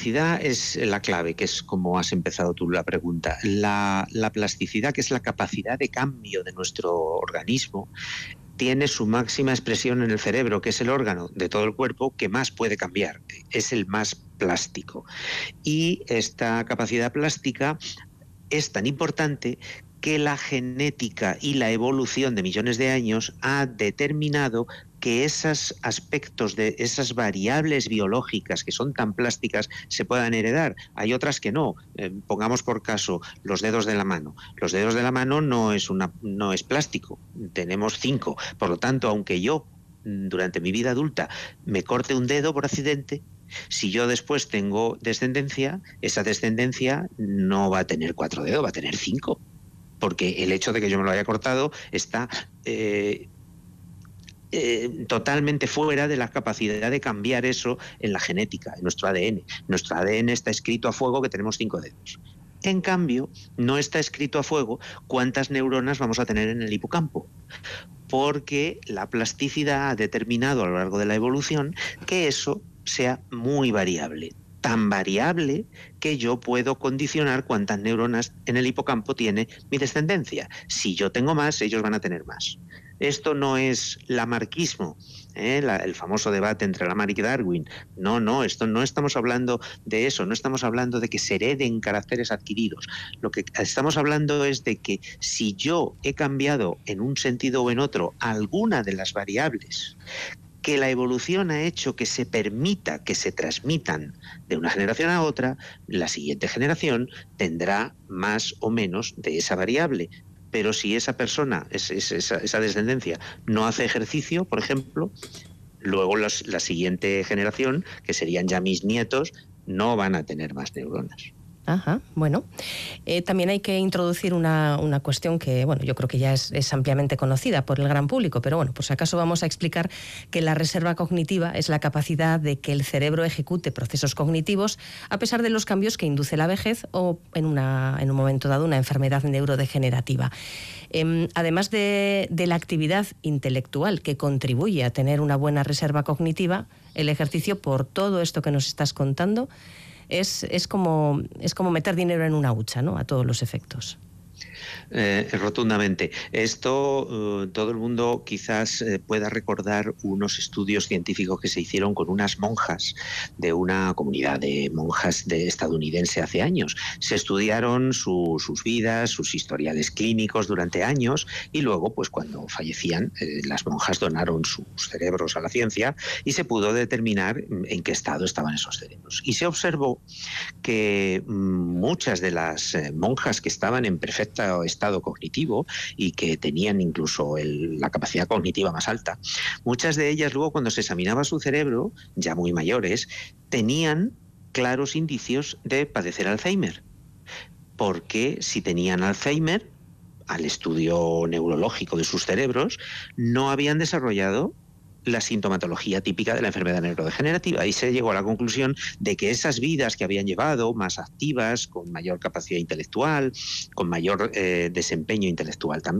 plasticidad es la clave, que es como has empezado tú la pregunta. La plasticidad, que es la capacidad de cambio de nuestro organismo, tiene su máxima expresión en el cerebro, que es el órgano de todo el cuerpo que más puede cambiar, es el más plástico. Y esta capacidad plástica es tan importante que la genética y la evolución de millones de años ha determinado que esos aspectos de esas variables biológicas que son tan plásticas se puedan heredar. Hay otras que no. Pongamos por caso los dedos de la mano. Los dedos de la mano no es plástico. Tenemos 5. Por lo tanto, aunque yo durante mi vida adulta me corte un dedo por accidente, si yo después tengo descendencia, esa descendencia no va a tener 4 dedos, va a tener 5. Porque el hecho de que yo me lo haya cortado está totalmente fuera de la capacidad de cambiar eso en la genética, en nuestro ADN. Nuestro ADN está escrito a fuego que tenemos 5 dedos. En cambio, no está escrito a fuego cuántas neuronas vamos a tener en el hipocampo, porque la plasticidad ha determinado a lo largo de la evolución que eso sea muy variable. Tan variable que yo puedo condicionar cuántas neuronas en el hipocampo tiene mi descendencia. Si yo tengo más, ellos van a tener más. Esto no es lamarquismo, el famoso debate entre Lamarck y Darwin. No, no estamos hablando de eso, no estamos hablando de que se hereden caracteres adquiridos. Lo que estamos hablando es de que si yo he cambiado en un sentido o en otro alguna de las variables que la evolución ha hecho que se permita que se transmitan de una generación a otra, la siguiente generación tendrá más o menos de esa variable. Pero si esa persona, esa descendencia, no hace ejercicio, por ejemplo, luego la siguiente generación, que serían ya mis nietos, no van a tener más neuronas. Ajá, bueno. También hay que introducir una cuestión que, bueno, yo creo que ya es ampliamente conocida por el gran público, pero bueno, por si acaso vamos a explicar que la reserva cognitiva es la capacidad de que el cerebro ejecute procesos cognitivos a pesar de los cambios que induce la vejez o en un momento dado una enfermedad neurodegenerativa. Además de la actividad intelectual que contribuye a tener una buena reserva cognitiva, el ejercicio, por todo esto que nos estás contando, es como meter dinero en una hucha, ¿no? A todos los efectos. Rotundamente. Esto todo el mundo quizás pueda recordar unos estudios científicos que se hicieron con unas monjas de una comunidad de monjas estadounidense hace años. Se estudiaron sus vidas, sus historiales clínicos durante años y luego, pues cuando fallecían, las monjas donaron sus cerebros a la ciencia y se pudo determinar en qué estado estaban esos cerebros. Y se observó que muchas de las monjas que estaban en perfecto estado cognitivo y que tenían incluso la capacidad cognitiva más alta, muchas de ellas luego cuando se examinaba su cerebro, ya muy mayores, tenían claros indicios de padecer Alzheimer. Porque si tenían Alzheimer, al estudio neurológico de sus cerebros, no habían desarrollado la sintomatología típica de la enfermedad neurodegenerativa. Y se llegó a la conclusión de que esas vidas que habían llevado, más activas, con mayor capacidad intelectual, con mayor desempeño intelectual también,